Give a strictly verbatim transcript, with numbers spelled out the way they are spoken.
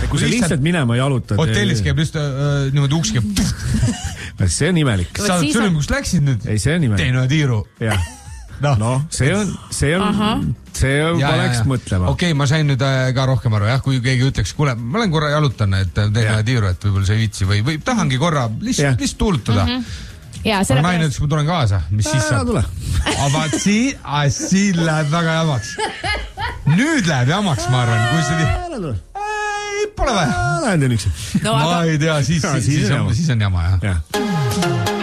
kui sa lihtsalt minema jalutad. Hotellis käib lihtsalt niimoodi uks käib. See on imelik. Sa oled sülim, kus läksid nüüd? Ei, see on imelik. Teino ja tiiru. Jah. No, no, see on, see on, see on, ja, oleks ja, ja. mõtlema. Okei, okay, ma sain nüüd ka rohkem aru, jah, kui keegi ütleks, kuule, ma olen korra jalutan, et teine ja. tiiru, et võib-olla see viitsi või, või tahangi korra lihtsalt, lihtsalt tuulutada. Mm-hmm. Ja, ma naine ütles, kui ma tulen kaasa, mis siis saab? Aga siin, siin läheb väga jamaks. Nüüd läheb jamaks, ma arvan, kui see... Ei, pole vaja. Lähen teen üks. Ma ei tea, siis, siis, siis, on, siis on jama, jah. Ja.